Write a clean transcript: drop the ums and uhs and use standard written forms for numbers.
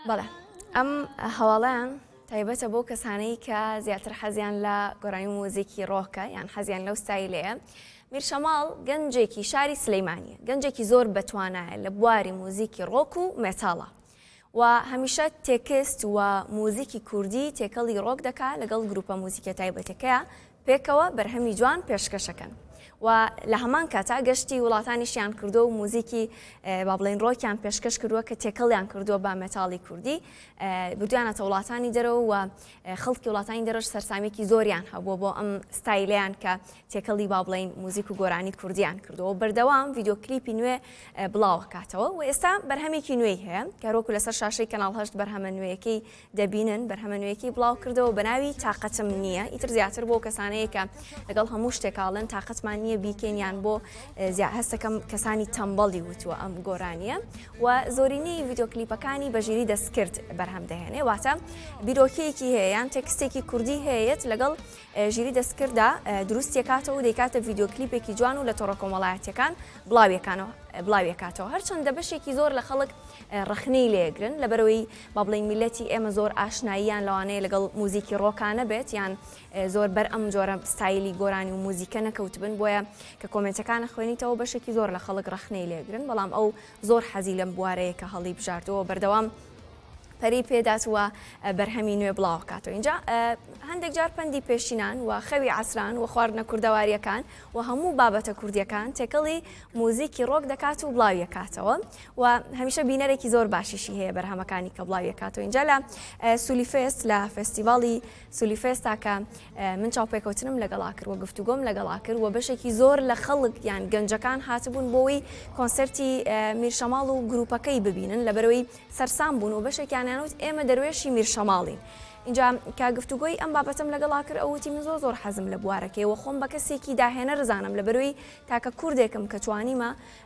بەڵێ ئەم هەواڵەیان تایبەتە بۆ کەسانەی کە زیاتر حەزیان لە گۆڕانی موزیکی ڕۆکە یان حەزیان لەو ستایلەیە. میرشەماڵ گەنجێکی شاری سلەیمانیە، گەنجێکی زۆر بەتوانایە لە بواری موزیکی ڕۆک و مێتاڵە و هەمیشە تێکست و موزیکی کوردی تێکەڵی ڕۆک دەکات لەگەڵ گروپە موزیکە تایبەتەکەیە پێکەوە بەرهەمی جوان پێشکەشەکەن. و لە هەمان کاتا گەشتی وڵاتانیشیان کردو و موزیکی با بڵێن ڕۆکیان پێشکەش کردووە کە تێکەڵیان کردووە با مێتاڵی کوردی بردویانەتە وڵاتانی دەرەوە و خەڵکی وڵاتانی دەرەش سەرسامێکی زۆریان هەبووە بۆ ئەم ستایلیان کە تێکەڵی با بڵێن موزیک و گۆرانی کوردیان کردەوە. بەردەوام ڤیدیۆ کلیپی نوێ بڵاو کاتەوە و ئێستا بەرهەمێکی نوێی هەیە کە ڕۆکو لەسەر شاشەی کەناڵ هەشت بەرهەمە نوێیەکەی دەبینن. بەرهەمە نوێیەکی بڵاو کردەوە بە ناوی تااقەتم نییە، ئیتر زیاتر بۆ کەسانەیە کە لەگەڵ هەموو شتێکاڵن تااقەتمان نییە بیکەنیان بۆ هەستەکەم کەسانی تەمبەڵی وتووە ئەم گۆرانیە و زۆرینەی ڤیدیۆ کلیپەکانی بەژیری دەستکرد بەرهەم دەهێنێ، واتە بیرۆکەیەکی هەیە یان تێکستێکی کوردی هەیەت لەگەڵ ژیری دەستکردا دروستیەکاتەوە و دەیکاتە ڤیدیۆ کلیپێکی جوان و لە تۆڕە کۆمەڵایەتیەکان بڵاویەکاتەوە هەرچەندە بەشێکی زۆر لە خەڵک ڕخنەی لێگرن لەبەرەوەی با بڵێن میلەتی ئێمە زۆر ئاشناییان لەوانەیە لەگەڵ موزیکی ڕۆکانە بێت یان زۆر بەر ئەم جۆرە ستایلی گۆرانی و موزیکە نەکەوتبن بۆیە کە کۆمنتەکانە خوێنیتەوە بەشێکی زۆر لە خەڵک ڕخنەی لێگرن، بەڵام ئەو زۆر حەزی لەم بوارەیە کە هەڵی بژاردەوە بەردەوام پەری پێداتوە بەرهەمی نوێ بڵاو کاتەوە. اینجا هەندێک جار پەندی پێشینان و خەوی عسران و خواردنە کوردەواریەکان و هەموو بابەتە کوردیەکان تێکەڵی موزیکی ڕۆک دەکات و بڵاویەکاتەوە و هەمیشە بینەرێکی زۆر باشیشی هەیە بەرهەمەکانی کە بڵاویەکاتەوە. اینجا لە سولیفێست لە فستیڤاڵی سولیفێستا کە من چاوپێکەوتنم لەگەڵا کرد و گفتوگۆم لەگەڵا کرد و بەشێکی زۆر لە خەڵک یان گەنجەکان هاتبوون بۆەوەی کۆنسەرتی میرشەماڵ و گروپەکەی ببینن لەبەرەوەی سەرسام بوون و بەشێکیان وت ئێمە دەروێشی میرشەماڵین. اینجا کە گفتوگۆی ئەم بابەتم لەگەڵا کرد ئەوتی من زۆر حەزم لە بوارەکەیەوە خۆم بە کەسێکی داهێنە ڕزانم لەبەرەوەی تاکە کوردێکم کە توانیمە